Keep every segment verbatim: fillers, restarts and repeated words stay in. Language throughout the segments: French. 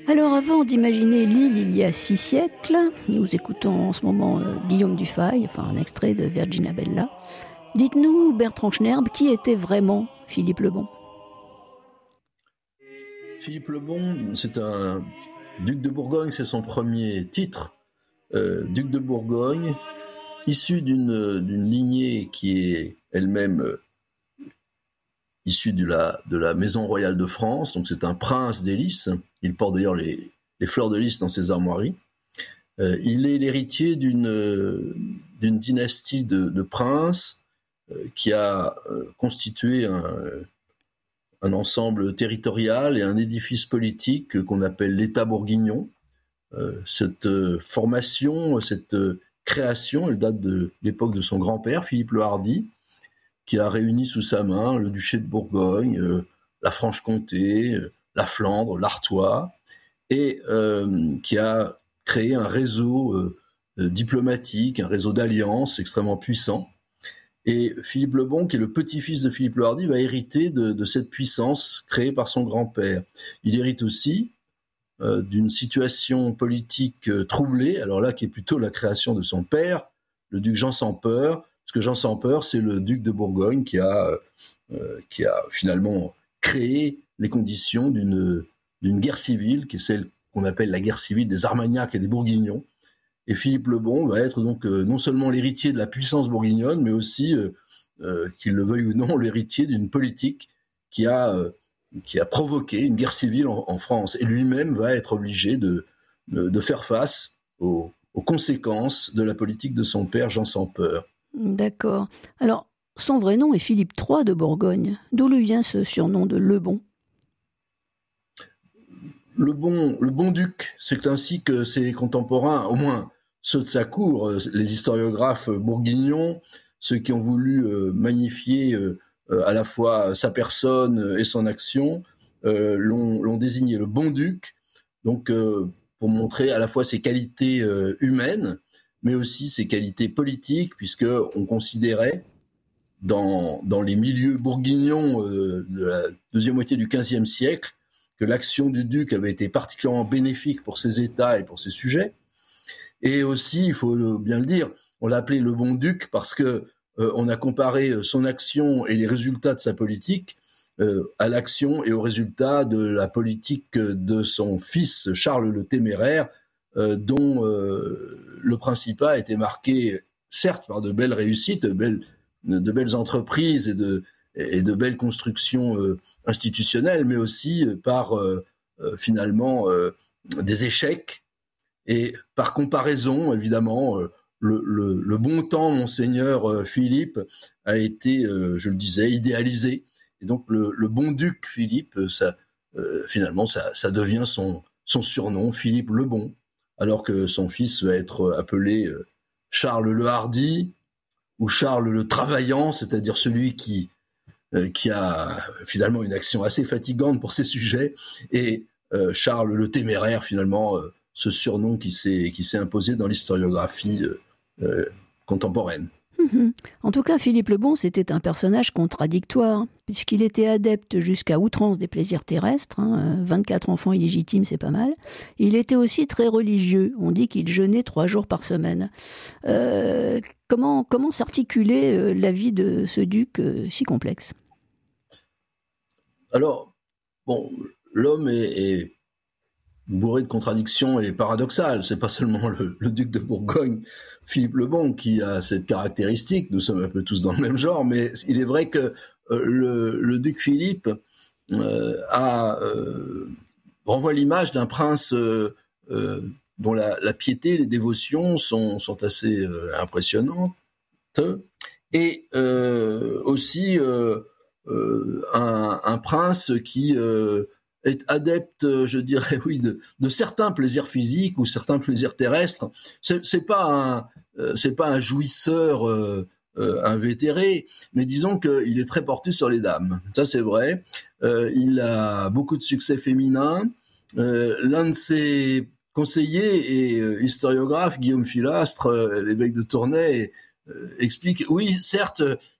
Alors avant d'imaginer l'île il y a six siècles, nous écoutons en ce moment euh, Guillaume Dufay, enfin un extrait de Virginia Bella. Dites-nous, Bertrand Schnerb, qui était vraiment Philippe le Bon ? Philippe le Bon, c'est un duc de Bourgogne, c'est son premier titre. Euh, duc de Bourgogne, issu d'une, d'une lignée qui est elle-même euh, issue de la, de la maison royale de France, donc c'est un prince des lys. Il porte d'ailleurs les, les fleurs de lys dans ses armoiries. Euh, il est l'héritier d'une, euh, d'une dynastie de, de princes euh, qui a euh, constitué un, un ensemble territorial et un édifice politique qu'on appelle l'État bourguignon. Euh, cette euh, formation, cette euh, création, elle date de l'époque de son grand-père, Philippe le Hardi, qui a réuni sous sa main le duché de Bourgogne, euh, la Franche-Comté, euh, la Flandre, l'Artois, et euh, qui a créé un réseau euh, euh, diplomatique, un réseau d'alliances extrêmement puissant. Et Philippe le Bon, qui est le petit-fils de Philippe le Hardi, va hériter de, de cette puissance créée par son grand-père. Il hérite aussi euh, d'une situation politique euh, troublée, alors là qui est plutôt la création de son père, le duc Jean sans Peur, parce que Jean sans Peur, c'est le duc de Bourgogne qui a, euh, qui a finalement créé les conditions d'une, d'une guerre civile, qui est celle qu'on appelle la guerre civile des Armagnacs et des Bourguignons. Et Philippe le Bon va être donc euh, non seulement l'héritier de la puissance bourguignonne, mais aussi, euh, euh, qu'il le veuille ou non, l'héritier d'une politique qui a, euh, qui a provoqué une guerre civile en, en France. Et lui-même va être obligé de, de, de faire face aux, aux conséquences de la politique de son père Jean sans Peur. D'accord. Alors, son vrai nom est Philippe trois de Bourgogne. D'où lui vient ce surnom de Le Bon ? Le bon, le bon duc, c'est ainsi que ses contemporains, au moins ceux de sa cour, les historiographes bourguignons, ceux qui ont voulu euh, magnifier euh, à la fois sa personne et son action, euh, l'ont, l'ont désigné le bon duc, donc euh, pour montrer à la fois ses qualités euh, humaines, mais aussi ses qualités politiques, puisqu'on considérait dans, dans les milieux bourguignons euh, de la deuxième moitié du quinzième siècle que l'action du duc avait été particulièrement bénéfique pour ses États et pour ses sujets. Et aussi, il faut bien le dire, on l'a appelé le bon duc parce que euh, on a comparé son action et les résultats de sa politique euh, à l'action et aux résultats de la politique de son fils Charles le Téméraire, euh, dont euh, le Principat a été marqué, certes, par de belles réussites, de belles, de belles entreprises et de et de belles constructions euh, institutionnelles, mais aussi par euh, euh, finalement euh, des échecs. Et par comparaison, évidemment, euh, le, le, le bon temps, monseigneur euh, Philippe, a été, euh, je le disais, idéalisé. Et donc le, le bon duc Philippe, ça, euh, finalement, ça, ça devient son, son surnom, Philippe le Bon, alors que son fils va être appelé euh, Charles le Hardi ou Charles le Travaillant, c'est-à-dire celui qui qui a finalement une action assez fatigante pour ses sujets, et euh, Charles le Téméraire, finalement, euh, ce surnom qui s'est, qui s'est imposé dans l'historiographie euh, euh, contemporaine. Mmh. En tout cas, Philippe le Bon, c'était un personnage contradictoire, puisqu'il était adepte jusqu'à outrance des plaisirs terrestres, hein, vingt-quatre enfants illégitimes, c'est pas mal. Il était aussi très religieux, on dit qu'il jeûnait trois jours par semaine. Euh, comment, comment s'articulait euh, la vie de ce duc euh, si complexe ? Alors, bon, l'homme est, est bourré de contradictions et paradoxal. C'est pas seulement le, le duc de Bourgogne, Philippe le Bon, qui a cette caractéristique. Nous sommes un peu tous dans le même genre, mais il est vrai que euh, le, le duc Philippe euh, a, euh, renvoie l'image d'un prince euh, euh, dont la, la piété, les dévotions sont, sont assez euh, impressionnantes, et euh, aussi euh, euh, un, un prince qui euh, est adepte, je dirais, oui, de, de certains plaisirs physiques ou certains plaisirs terrestres. C'est, c'est pas un, euh, c'est pas un jouisseur euh, euh, invétéré, mais disons qu'il est très porté sur les dames. Ça, c'est vrai. Euh, il a beaucoup de succès féminins. Euh, l'un de ses conseillers et euh, historiographe, Guillaume Filastre, euh, l'évêque de Tournai, euh, explique, oui, certes,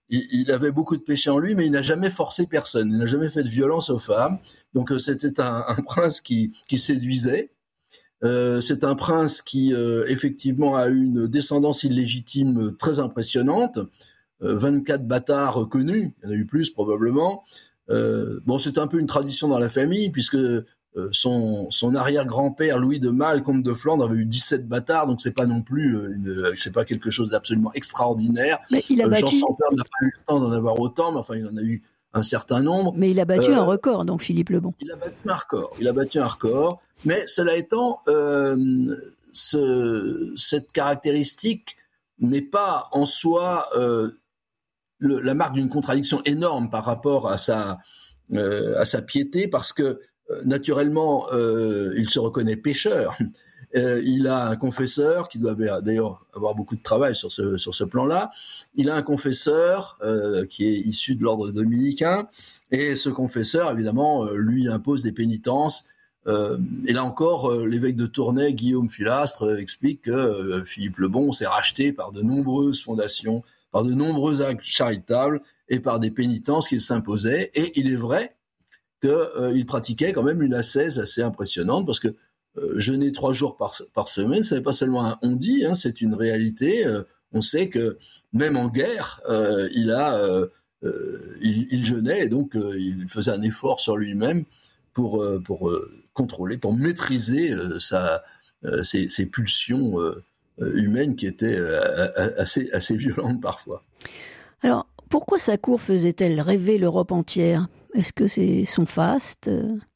il, il avait beaucoup de péché en lui, mais il n'a jamais forcé personne, il n'a jamais fait de violence aux femmes. Donc euh, c'était un, un prince qui, qui séduisait. Euh, c'est un prince qui euh, effectivement a eu une descendance illégitime très impressionnante. Euh, vingt-quatre bâtards connus, il y en a eu plus probablement. Euh, bon, c'est un peu une tradition dans la famille, puisque euh, son, son arrière-grand-père, Louis de Malle, comte de Flandre, avait eu dix-sept bâtards, donc c'est pas non plus, euh, une, c'est pas quelque chose d'absolument extraordinaire. Mais il a euh, battu... Jean sans peur n'a pas eu le temps d'en avoir autant, mais enfin, il en a eu un certain nombre. Mais il a battu euh, un record, donc Philippe le Bon. Il a battu un record, il a battu un record, mais cela étant, euh, ce, cette caractéristique n'est pas en soi euh, le, la marque d'une contradiction énorme par rapport à sa, euh, à sa piété, parce que euh, naturellement, euh, il se reconnaît pécheur. Euh, il a un confesseur qui doit d'ailleurs avoir beaucoup de travail sur ce, sur ce plan-là. Il a un confesseur euh, qui est issu de l'ordre dominicain, et ce confesseur, évidemment, euh, lui impose des pénitences. Euh, et là encore, euh, l'évêque de Tournai, Guillaume Filastre, euh, explique que euh, Philippe le Bon s'est racheté par de nombreuses fondations, par de nombreux actes charitables et par des pénitences qu'il s'imposait. Et il est vrai qu'il euh, pratiquait quand même une ascèse assez impressionnante, parce que Euh, jeûner trois jours par, par semaine, ce n'est pas seulement un on-dit, hein, c'est une réalité. Euh, on sait que même en guerre, euh, il, a, euh, euh, il, il jeûnait, et donc euh, il faisait un effort sur lui-même pour, euh, pour euh, contrôler, pour maîtriser euh, sa, euh, ses, ses pulsions euh, humaines qui étaient euh, assez, assez violentes parfois. Alors, pourquoi sa cour faisait-elle rêver l'Europe entière ? Est-ce que c'est son faste ?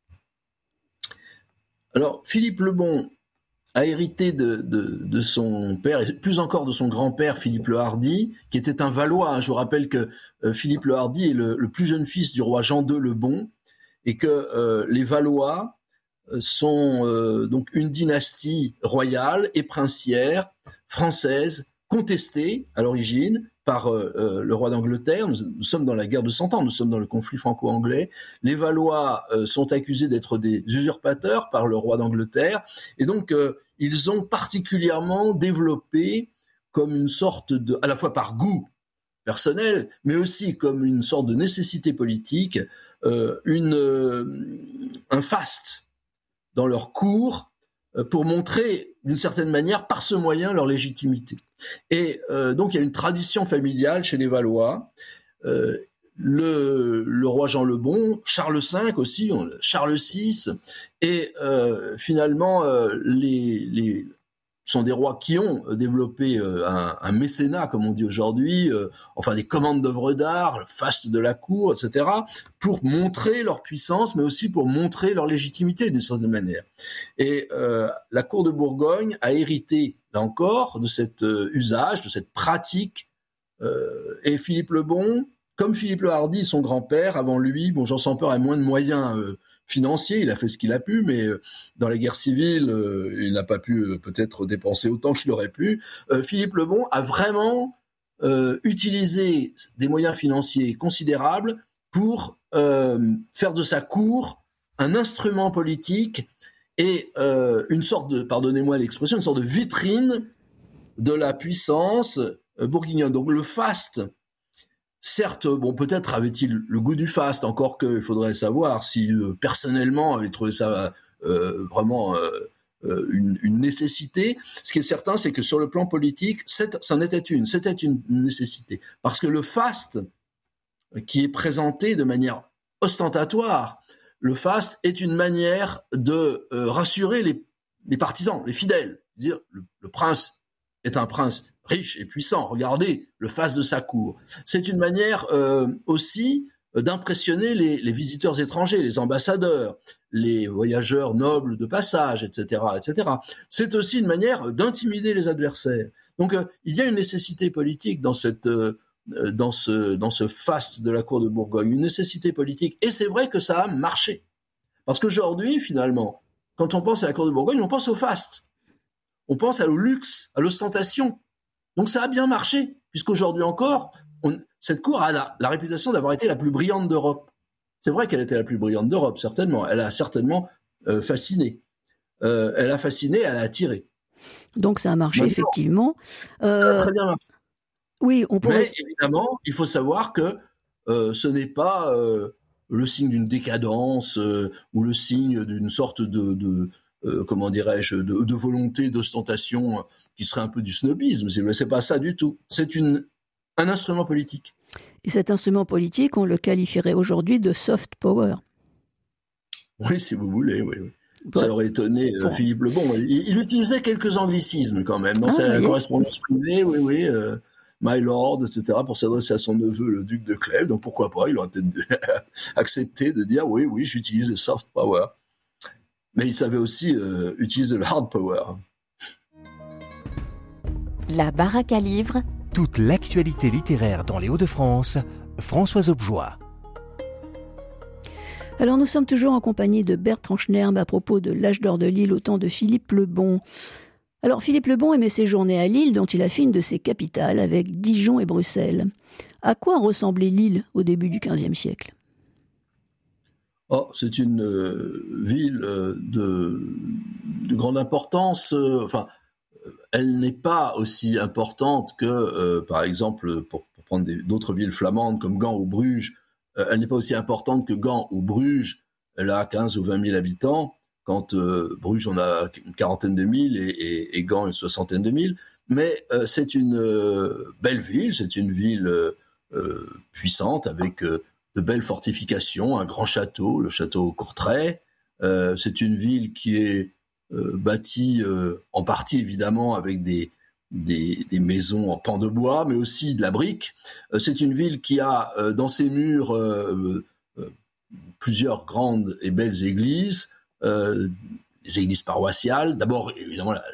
Alors, Philippe le Bon a hérité de, de, de son père, et plus encore de son grand-père Philippe le Hardi, qui était un Valois. Hein. Je vous rappelle que euh, Philippe le Hardi est le, le plus jeune fils du roi Jean deux le Bon, et que euh, les Valois sont euh, donc une dynastie royale et princière, française, contestée à l'origine par euh, euh, le roi d'Angleterre. Nous, nous sommes dans la guerre de Cent Ans, nous sommes dans le conflit franco-anglais. Les Valois euh, sont accusés d'être des usurpateurs par le roi d'Angleterre, et donc euh, ils ont particulièrement développé, comme une sorte de, à la fois par goût personnel, mais aussi comme une sorte de nécessité politique, euh, une, euh, un faste dans leur cour euh, pour montrer d'une certaine manière par ce moyen leur légitimité. Et euh, donc il y a une tradition familiale chez les Valois. Euh, le, le roi Jean le Bon, Charles cinq aussi, Charles six, et euh, finalement euh, les, les sont des rois qui ont développé euh, un, un mécénat, comme on dit aujourd'hui, euh, enfin des commandes d'œuvres d'art, le faste de la cour, et cetera, pour montrer leur puissance, mais aussi pour montrer leur légitimité d'une certaine manière. Et euh, la cour de Bourgogne a hérité, là encore, de cet euh, usage, de cette pratique. Euh, et Philippe le Bon, comme Philippe le Hardi, son grand-père, avant lui, bon, Jean sans peur a moins de moyens euh, financiers, il a fait ce qu'il a pu, mais euh, dans les guerres civiles, euh, il n'a pas pu euh, peut-être dépenser autant qu'il aurait pu. Euh, Philippe le Bon a vraiment euh, utilisé des moyens financiers considérables pour euh, faire de sa cour un instrument politique et euh, une sorte de, pardonnez-moi l'expression, une sorte de vitrine de la puissance euh, bourguignonne. Donc le faste, certes, bon, peut-être avait-il le goût du faste, encore qu'il faudrait savoir si euh, personnellement avait trouvé ça euh, vraiment euh, euh, une, une nécessité. Ce qui est certain, c'est que sur le plan politique, c'en était une, c'était une nécessité. Parce que le faste, qui est présenté de manière ostentatoire, le faste est une manière de euh, rassurer les, les partisans, les fidèles. Dire, le, le prince est un prince riche et puissant, regardez le faste de sa cour. C'est une manière euh, aussi d'impressionner les, les visiteurs étrangers, les ambassadeurs, les voyageurs nobles de passage, et cetera, et cetera. C'est aussi une manière d'intimider les adversaires. Donc euh, il y a une nécessité politique dans cette euh, dans ce dans ce faste de la cour de Bourgogne, une nécessité politique. Et c'est vrai que ça a marché, parce qu'aujourd'hui, finalement, quand on pense à la cour de Bourgogne, on pense au faste, on pense au luxe, à l'ostentation. Donc ça a bien marché, puisqu'aujourd'hui encore, on, cette cour a la, la réputation d'avoir été la plus brillante d'Europe. C'est vrai qu'elle était la plus brillante d'Europe, certainement. Elle a certainement euh, fasciné. Euh, elle a fasciné, elle a attiré. Donc ça a marché, Maintenant, effectivement. Euh, ça a très bien marché. Oui, on pourrait... Mais évidemment, il faut savoir que euh, ce n'est pas euh, le signe d'une décadence euh, ou le signe d'une sorte de, de euh, comment dirais-je, de, de volonté, d'ostentation qui serait un peu du snobisme. C'est, c'est pas ça du tout. C'est une, un instrument politique. Et cet instrument politique, on le qualifierait aujourd'hui de soft power. Oui, si vous voulez, oui. oui. Bon. Ça aurait étonné euh, bon. Philippe le Bon. Il, il utilisait quelques anglicismes quand même dans ah, sa oui. correspondance privée, oui, oui. Euh, My Lord, et cetera, pour s'adresser à son neveu, le duc de Clèves. Donc pourquoi pas, il aurait peut-être accepté de dire oui, oui, j'utilise le soft power. Mais il savait aussi euh, utiliser le hard power. La baraque à livres. Toute l'actualité littéraire dans les Hauts-de-France, Françoise Aubejoie. Alors nous sommes toujours en compagnie de Bertrand Schnerb à propos de l'âge d'or de Lille au temps de Philippe le Bon. Alors Philippe le Bon aimait séjourner à Lille, dont il a fait une de ses capitales, avec Dijon et Bruxelles. À quoi ressemblait Lille au début du quinzième siècle ? Oh, c'est une euh, ville euh, de, de grande importance. Euh, enfin, elle n'est pas aussi importante que, euh, par exemple, pour, pour prendre des, d'autres villes flamandes comme Gand ou Bruges, euh, elle n'est pas aussi importante que Gand ou Bruges. Elle a quinze ou vingt mille habitants. Quand euh, Bruges, on a une quarantaine de mille et, et, et Gand, une soixantaine de mille. Mais euh, c'est une euh, belle ville, c'est une ville euh, puissante avec euh, de belles fortifications, un grand château, le château Courtrai. Euh, c'est une ville qui est euh, bâtie euh, en partie évidemment avec des, des, des maisons en pan de bois, mais aussi de la brique. Euh, c'est une ville qui a euh, dans ses murs euh, euh, plusieurs grandes et belles églises. Euh, les églises paroissiales, d'abord évidemment la,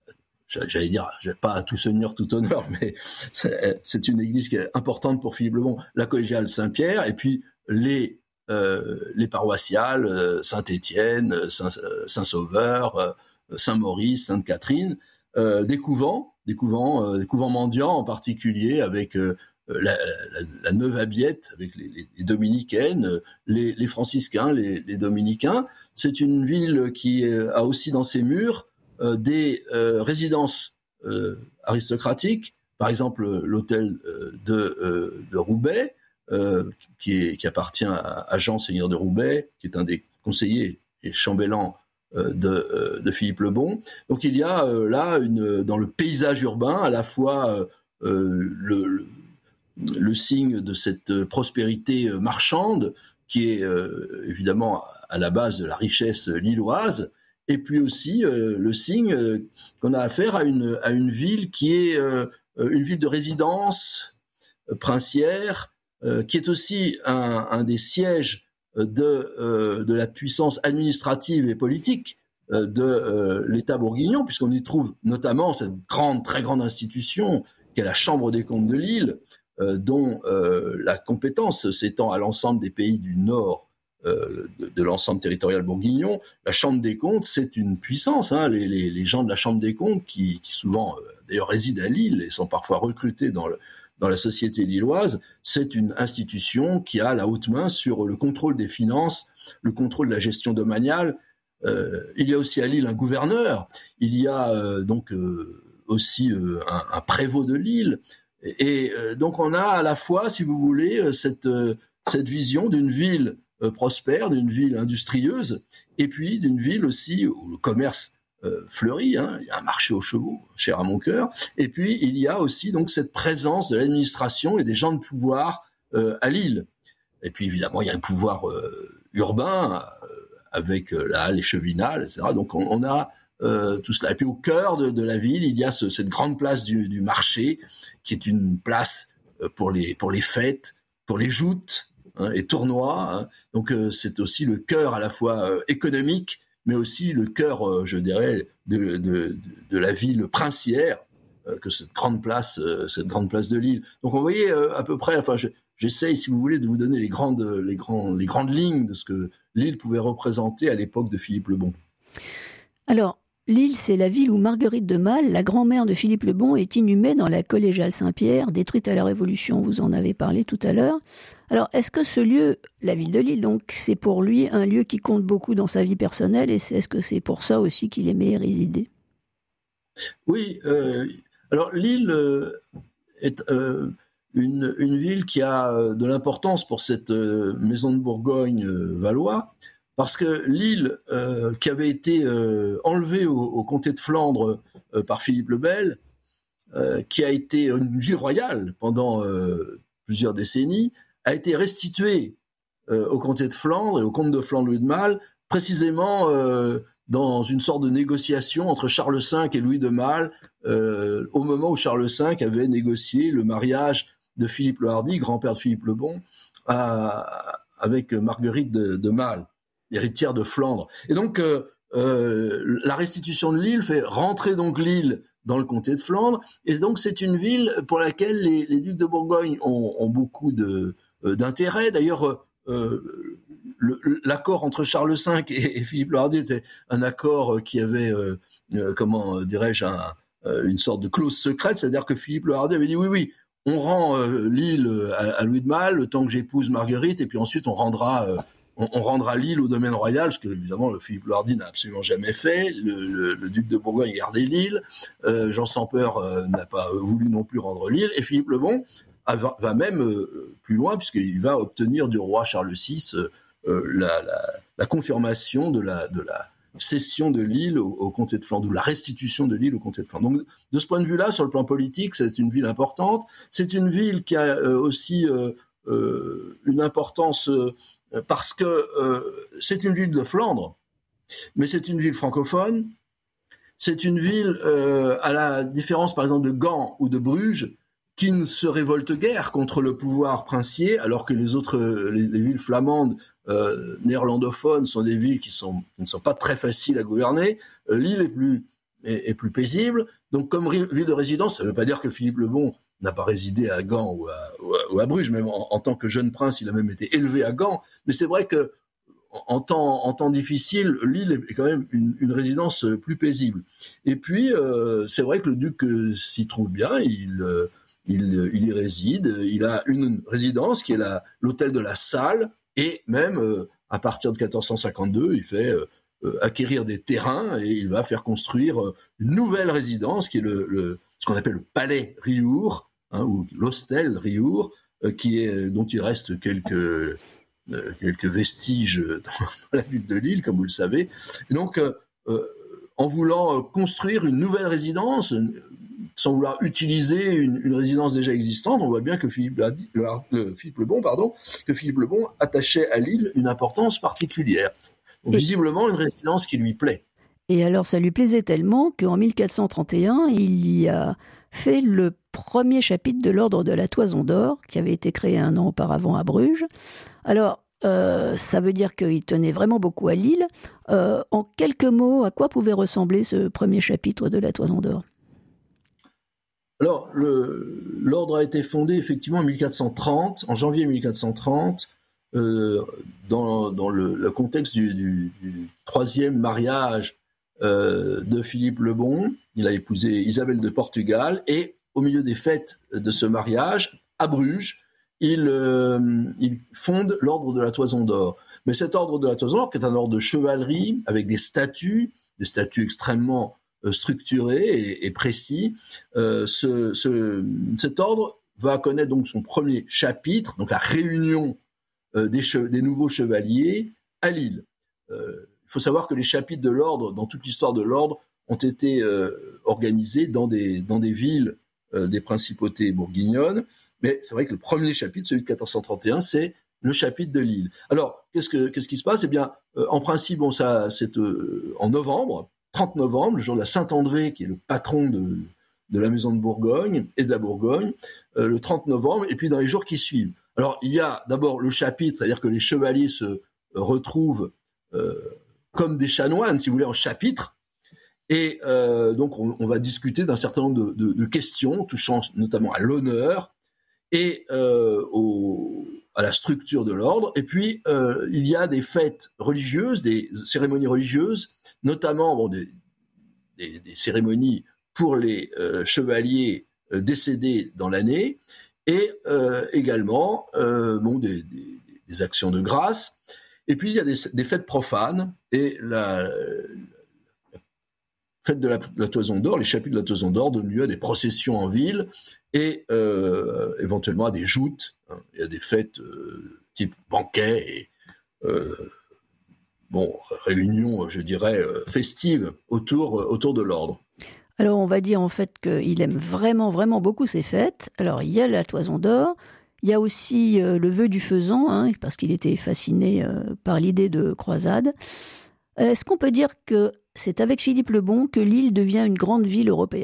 la, j'allais dire pas à tout seigneur tout honneur, mais c'est, c'est une église qui est importante pour Philippe le Bon, la collégiale Saint-Pierre, et puis les euh, les paroissiales euh, Saint-Étienne, Saint, euh, Saint-Sauveur, euh, Saint-Maurice, Sainte-Catherine, euh, des couvents, des couvents, euh, des couvents mendiants en particulier avec euh, La, la, la Neuve Abiette avec les, les, les dominicaines, les, les franciscains, les, les dominicains. C'est une ville qui a aussi dans ses murs euh, des euh, résidences euh, aristocratiques, par exemple l'hôtel euh, de, euh, de Roubaix, euh, qui, est, qui appartient à, à Jean, seigneur de Roubaix, qui est un des conseillers et chambellans euh, de, euh, de Philippe le Bon. Donc il y a euh, là, une, dans le paysage urbain, à la fois euh, le, le le signe de cette prospérité marchande qui est euh, évidemment à la base de la richesse lilloise, et puis aussi euh, le signe euh, qu'on a affaire à une, à une ville qui est euh, une ville de résidence euh, princière, euh, qui est aussi un, un des sièges de, euh, de la puissance administrative et politique euh, de euh, l'État bourguignon, puisqu'on y trouve notamment cette grande, très grande institution qu'est la Chambre des comptes de Lille, Euh, dont euh, la compétence s'étend à l'ensemble des pays du nord euh, de, de l'ensemble territorial bourguignon. La Chambre des comptes, c'est une puissance. Hein, les, les, les gens de la Chambre des comptes, qui, qui souvent euh, d'ailleurs résident à Lille et sont parfois recrutés dans, le, dans la société lilloise, c'est une institution qui a la haute main sur le contrôle des finances, le contrôle de la gestion domaniale. Euh, il y a aussi à Lille un gouverneur, il y a euh, donc euh, aussi euh, un, un prévôt de Lille. Et euh, donc on a à la fois, si vous voulez, cette, euh, cette vision d'une ville euh, prospère, d'une ville industrieuse, et puis d'une ville aussi où le commerce euh, fleurit, hein. Il y a un marché aux chevaux, cher à mon cœur, et puis il y a aussi donc cette présence de l'administration et des gens de pouvoir euh, à Lille. Et puis évidemment, il y a le pouvoir euh, urbain, euh, avec euh, la halle Chevinal, et cetera. Donc on, on a Euh, tout cela. Et puis au cœur de, de la ville, il y a ce, cette grande place du, du marché, qui est une place euh, pour les pour les fêtes, pour les joutes hein, et tournois. Hein. Donc euh, c'est aussi le cœur à la fois euh, économique, mais aussi le cœur, euh, je dirais, de, de, de la ville princière euh, que cette grande place, euh, cette grande place de Lille. Donc vous voyez euh, à peu près. Enfin, je, j'essaye, si vous voulez, de vous donner les grandes les grands les grandes lignes de ce que Lille pouvait représenter à l'époque de Philippe le Bon. Alors, Lille, c'est la ville où Marguerite de Malle, la grand-mère de Philippe le Bon, est inhumée dans la collégiale Saint-Pierre, détruite à la Révolution. Vous en avez parlé tout à l'heure. Alors, est-ce que ce lieu, la ville de Lille, donc, c'est pour lui un lieu qui compte beaucoup dans sa vie personnelle, et est-ce que c'est pour ça aussi qu'il aimait y résider ? Oui. Euh, alors, Lille euh, est euh, une, une ville qui a de l'importance pour cette euh, maison de Bourgogne euh, Valois, parce que Lille, euh, qui avait été euh, enlevée au, au comté de Flandre euh, par Philippe le Bel, euh, qui a été une ville royale pendant euh, plusieurs décennies, a été restituée euh, au comté de Flandre et au comte de Flandre-Louis de Malle, précisément euh, dans une sorte de négociation entre Charles cinq et Louis de Malle, euh, au moment où Charles cinq avait négocié le mariage de Philippe le Hardi, grand-père de Philippe le Bon, à, avec Marguerite de, de Malle, héritière de Flandre. Et donc, euh, euh, la restitution de Lille fait rentrer donc Lille dans le comté de Flandre, et donc c'est une ville pour laquelle les, les ducs de Bourgogne ont, ont beaucoup de, euh, d'intérêt. D'ailleurs, euh, le, l'accord entre Charles cinq et, et Philippe le Hardi était un accord qui avait, euh, euh, comment dirais-je, un, euh, une sorte de clause secrète, c'est-à-dire que Philippe le Hardi avait dit oui, oui, on rend euh, Lille à, à Louis de Malle le temps que j'épouse Marguerite, et puis ensuite on rendra... Euh, On, on rendra Lille au domaine royal, ce que évidemment le Philippe le Hardi n'a absolument jamais fait. Le, le, le duc de Bourgogne a gardé Lille. Euh, Jean sans peur euh, n'a pas voulu non plus rendre Lille. Et Philippe le Bon a, va, va même euh, plus loin, puisqu'il va obtenir du roi Charles six euh, euh, la, la, la confirmation de la, de la cession de Lille au, au comté de Flandre, ou la restitution de Lille au comté de Flandre. Donc, de ce point de vue-là, sur le plan politique, c'est une ville importante. C'est une ville qui a euh, aussi euh, euh, une importance... Euh, parce que euh, c'est une ville de Flandre, mais c'est une ville francophone, c'est une ville, euh, à la différence par exemple de Gand ou de Bruges, qui ne se révolte guère contre le pouvoir princier, alors que les autres, les, les villes flamandes, euh, néerlandophones, sont des villes qui, sont, qui ne sont pas très faciles à gouverner. Euh, Lille est plus, est, est plus paisible, donc comme ville de résidence, ça ne veut pas dire que Philippe le Bon n'a pas résidé à Gand ou à, ou à, ou à Bruges, même en, en tant que jeune prince, il a même été élevé à Gand. Mais c'est vrai que en temps, en temps difficile, Lille est quand même une, une résidence plus paisible. Et puis, euh, c'est vrai que le duc euh, s'y trouve bien, il, euh, il, il y réside, il a une résidence qui est la, l'hôtel de la Salle, et même, euh, à partir de quatorze cent cinquante-deux, il fait euh, euh, acquérir des terrains et il va faire construire euh, une nouvelle résidence qui est le, le, ce qu'on appelle le palais Riour, Hein, ou l'hostel Riour, euh, qui est, dont il reste quelques, euh, quelques vestiges dans, dans la ville de Lille, comme vous le savez. Et donc, euh, euh, en voulant construire une nouvelle résidence, sans vouloir utiliser une, une résidence déjà existante, on voit bien que Philippe le, le, Philippe le Bon, pardon, que Philippe le Bon attachait à Lille une importance particulière. Donc, et visiblement, une résidence qui lui plaît. Et alors, ça lui plaisait tellement qu'en mille quatre cent trente et un, il y a fait le premier chapitre de l'Ordre de la Toison d'Or, qui avait été créé un an auparavant à Bruges. Alors, euh, ça veut dire qu'il tenait vraiment beaucoup à Lille. Euh, en quelques mots, à quoi pouvait ressembler ce premier chapitre de la Toison d'Or ? Alors, le, l'Ordre a été fondé effectivement en mille quatre cent trente, en janvier mille quatre cent trente, euh, dans, dans le, le contexte du, du, du troisième mariage euh, de Philippe le Bon. Il a épousé Isabelle de Portugal, et au milieu des fêtes de ce mariage, à Bruges, il, euh, il fonde l'Ordre de la Toison d'Or. Mais cet Ordre de la Toison d'Or, qui est un ordre de chevalerie, avec des statuts, des statuts extrêmement euh, structurés et, et précis, euh, ce, ce, cet ordre va connaître donc son premier chapitre, donc la réunion euh, des, che- des nouveaux chevaliers à Lille. Euh, il faut savoir que les chapitres de l'ordre, dans toute l'histoire de l'ordre, ont été euh, organisés dans des, dans des villes euh, des principautés bourguignonnes. Mais c'est vrai que le premier chapitre, celui de quatorze cent trente et un, c'est le chapitre de Lille. Alors, qu'est-ce, que, qu'est-ce qui se passe ? Eh bien, euh, en principe, bon, ça, c'est euh, en novembre, trente novembre, le jour de la Saint-André, qui est le patron de, de la maison de Bourgogne et de la Bourgogne, euh, le trente novembre, et puis dans les jours qui suivent. Alors, il y a d'abord le chapitre, c'est-à-dire que les chevaliers se euh, retrouvent euh, comme des chanoines, si vous voulez, en chapitre. Et euh, donc, on, on va discuter d'un certain nombre de, de, de questions touchant notamment à l'honneur et euh, au, à la structure de l'ordre. Et puis, euh, il y a des fêtes religieuses, des cérémonies religieuses, notamment bon, des, des, des cérémonies pour les euh, chevaliers euh, décédés dans l'année, et euh, également euh, bon, des, des, des actions de grâce. Et puis, il y a des, des fêtes profanes, et la... fête de la, la Toison d'Or, les chapitres de la Toison d'Or donnent lieu à des processions en ville et euh, éventuellement à des joutes. Hein. Il y a des fêtes euh, type banquet et euh, bon, réunions, je dirais, euh, festives autour, euh, autour de l'ordre. Alors on va dire en fait qu'il aime vraiment, vraiment beaucoup ces fêtes. Alors il y a la Toison d'Or, il y a aussi euh, le vœu du faisan, hein, parce qu'il était fasciné euh, par l'idée de croisade. Est-ce qu'on peut dire que c'est avec Philippe le Bon que Lille devient une grande ville européenne ?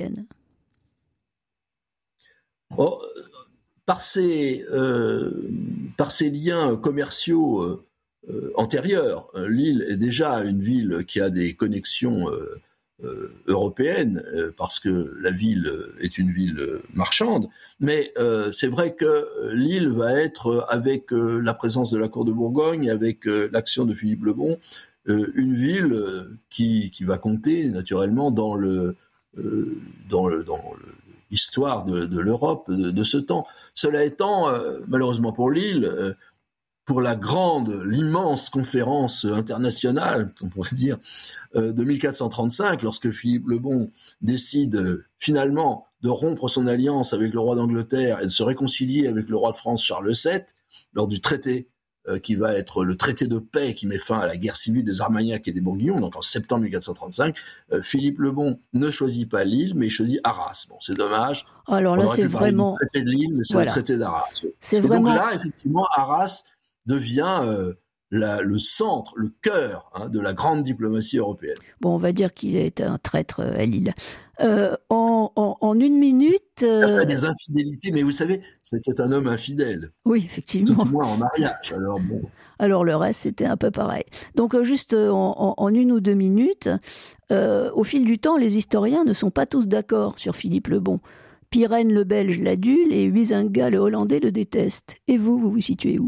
Oh, par, ses, euh, par ses liens commerciaux euh, euh, antérieurs, Lille est déjà une ville qui a des connexions euh, euh, européennes, euh, parce que la ville est une ville marchande. Mais euh, c'est vrai que Lille va être, avec euh, la présence de la cour de Bourgogne, avec euh, l'action de Philippe le Bon, Euh, une ville euh, qui, qui va compter naturellement dans le euh, dans le dans le, l'histoire de, de l'Europe de, de ce temps. Cela étant, euh, malheureusement pour Lille, euh, pour la grande, l'immense conférence internationale, on pourrait dire, euh, de mille quatre cent trente-cinq, lorsque Philippe le Bon décide euh, finalement de rompre son alliance avec le roi d'Angleterre et de se réconcilier avec le roi de France Charles sept, lors du traité Euh, qui va être le traité de paix qui met fin à la guerre civile des Armagnacs et des Bourguignons, donc en septembre mille quatre cent trente-cinq, euh, Philippe le Bon ne choisit pas Lille, mais il choisit Arras. Bon, c'est dommage. Alors là, c'est vraiment... Le traité de Lille, mais c'est voilà. Le traité d'Arras. C'est et vraiment... donc là, effectivement, Arras devient euh, la, le centre, le cœur hein, de la grande diplomatie européenne. Bon, on va dire qu'il est un traître à Lille. Euh, en, en, en une minute... Euh... Il a fait des infidélités, mais vous savez, c'était un homme infidèle. Oui, effectivement. Tout au moins en mariage, alors bon... Alors le reste, c'était un peu pareil. Donc juste en, en, en une ou deux minutes, euh, au fil du temps, les historiens ne sont pas tous d'accord sur Philippe le Bon. Pirenne le Belge l'adule et Huizinga le Hollandais le déteste. Et vous, vous vous situez où ?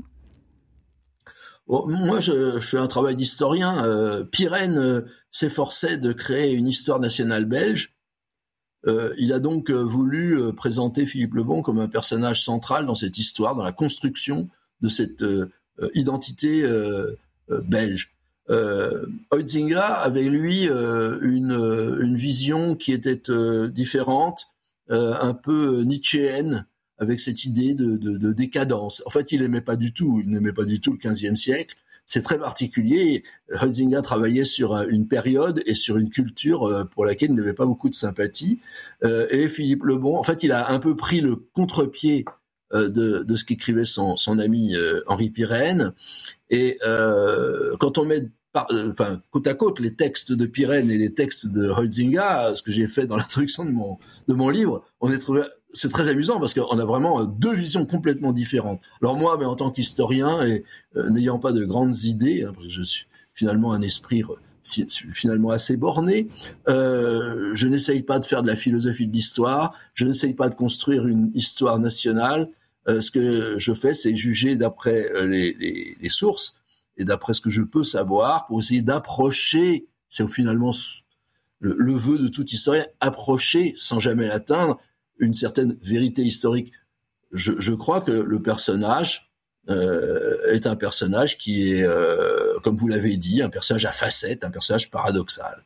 Bon, moi, je fais un travail d'historien. Euh, Pirenne euh, s'efforçait de créer une histoire nationale belge. Euh, il a donc euh, voulu euh, présenter Philippe le Bon comme un personnage central dans cette histoire, dans la construction de cette euh, euh, identité euh, euh, belge. Euh, Huizinga avait, lui, euh, une, une vision qui était euh, différente, euh, un peu nietzschéenne, avec cette idée de, de, de décadence. En fait, il n'aimait pas du tout, il n'aimait pas du tout le quinzième siècle. C'est très particulier. Huizinga travaillait sur une période et sur une culture pour laquelle il n'avait pas beaucoup de sympathie. Et Philippe le Bon, en fait, il a un peu pris le contre-pied de, de ce qu'écrivait son, son ami Henri Pirenne. Et euh, quand on met par, enfin, côte à côte les textes de Pirenne et les textes de Huizinga, ce que j'ai fait dans l'introduction de mon, de mon livre, on est trouvé... C'est très amusant parce qu'on a vraiment deux visions complètement différentes. Alors moi, mais en tant qu'historien et euh, n'ayant pas de grandes idées, hein, parce que je suis finalement un esprit si, finalement assez borné, euh, je n'essaye pas de faire de la philosophie de l'histoire, je n'essaye pas de construire une histoire nationale. Euh, ce que je fais, c'est juger d'après euh, les, les, les sources et d'après ce que je peux savoir pour essayer d'approcher, c'est finalement le, le vœu de tout historien, approcher sans jamais l'atteindre, une certaine vérité historique. Je, je crois que le personnage euh, est un personnage qui est, euh, comme vous l'avez dit, un personnage à facettes, un personnage paradoxal.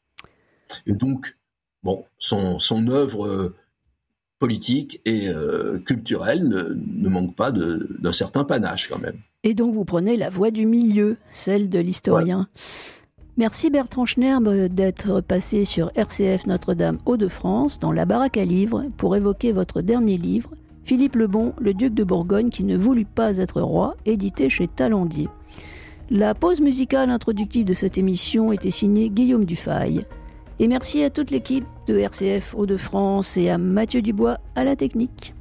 Et donc, bon, son, son œuvre euh, politique et euh, culturelle ne, ne manque pas de, d'un certain panache quand même. Et donc vous prenez la voie du milieu, celle de l'historien. Ouais. Merci Bertrand Schnerb d'être passé sur R C F Notre-Dame Hauts-de-France dans la baraque à livres pour évoquer votre dernier livre, Philippe le Bon, le duc de Bourgogne qui ne voulut pas être roi, édité chez Talandier. La pause musicale introductive de cette émission était signée Guillaume Dufay. Et merci à toute l'équipe de R C F Hauts-de-France et à Mathieu Dubois à la technique.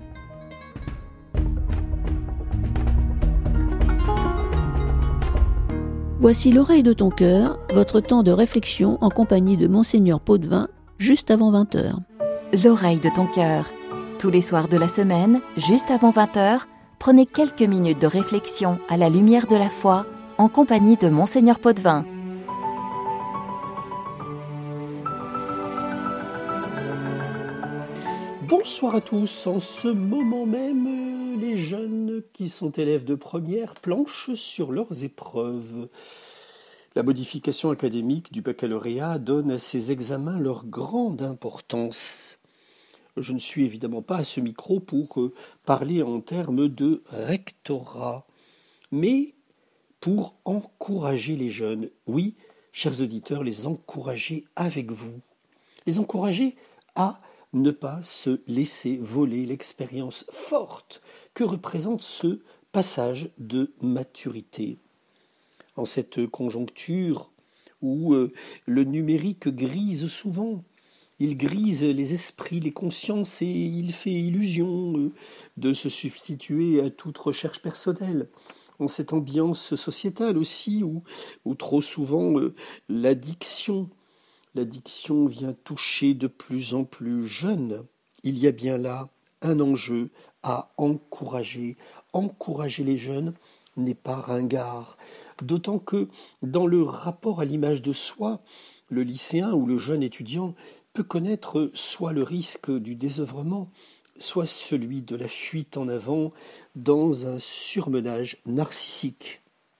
Voici l'oreille de ton cœur, votre temps de réflexion en compagnie de Monseigneur Potvin, juste avant vingt heures. L'oreille de ton cœur. Tous les soirs de la semaine, juste avant vingt heures, prenez quelques minutes de réflexion à la lumière de la foi en compagnie de Monseigneur Potvin. Bonsoir à tous. En ce moment même, les jeunes qui sont élèves de première planchent sur leurs épreuves. La modification académique du baccalauréat donne à ces examens leur grande importance. Je ne suis évidemment pas à ce micro pour parler en termes de rectorat, mais pour encourager les jeunes. Oui, chers auditeurs, les encourager avec vous. Les encourager à ne pas se laisser voler l'expérience forte que représente ce passage de maturité. En cette conjoncture où euh, le numérique grise souvent, il grise les esprits, les consciences et il fait illusion euh, de se substituer à toute recherche personnelle. En cette ambiance sociétale aussi où, où trop souvent euh, l'addiction, l'addiction vient toucher de plus en plus jeunes, il y a bien là un enjeu à encourager. Encourager les jeunes n'est pas ringard. D'autant que dans le rapport à l'image de soi, le lycéen ou le jeune étudiant peut connaître soit le risque du désœuvrement, soit celui de la fuite en avant dans un surmenage narcissique.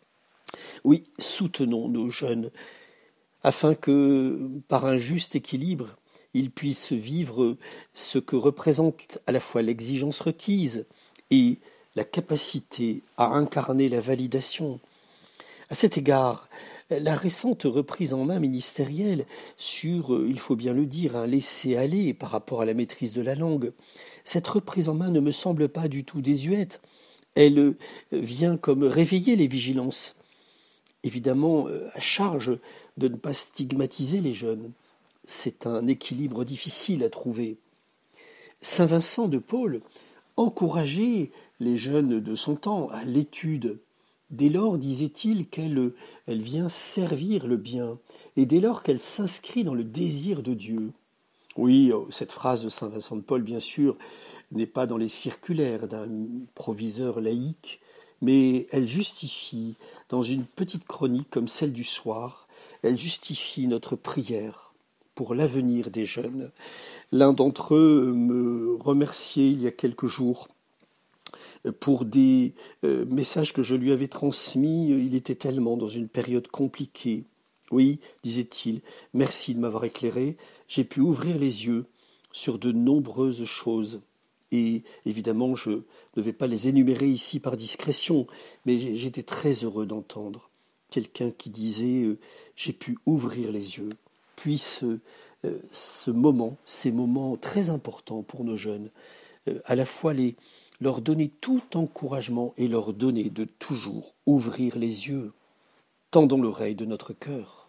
Oui, soutenons nos jeunes, afin que, par un juste équilibre, ils puissent vivre ce que représente à la fois l'exigence requise et la capacité à incarner la validation. À cet égard, la récente reprise en main ministérielle sur, il faut bien le dire, un laisser-aller par rapport à la maîtrise de la langue, cette reprise en main ne me semble pas du tout désuète. Elle vient comme réveiller les vigilances. Évidemment, à charge de ne pas stigmatiser les jeunes. C'est un équilibre difficile à trouver. Saint Vincent de Paul encourageait les jeunes de son temps à l'étude. Dès lors, disait-il, qu'elle elle vient servir le bien, et dès lors qu'elle s'inscrit dans le désir de Dieu. Oui, cette phrase de saint Vincent de Paul, bien sûr, n'est pas dans les circulaires d'un proviseur laïque, mais elle justifie, dans une petite chronique comme celle du soir, elle justifie notre prière pour l'avenir des jeunes. L'un d'entre eux me remerciait il y a quelques jours pour des euh, messages que je lui avais transmis. Il était tellement dans une période compliquée. Oui, disait-il, merci de m'avoir éclairé. J'ai pu ouvrir les yeux sur de nombreuses choses. Et évidemment, je ne vais pas les énumérer ici par discrétion, mais j'étais très heureux d'entendre quelqu'un qui disait euh, « j'ai pu ouvrir les yeux ». Puisse euh, ce moment, ces moments très importants pour nos jeunes, euh, à la fois les leur donner tout encouragement et leur donner de toujours ouvrir les yeux. Tendons l'oreille de notre cœur.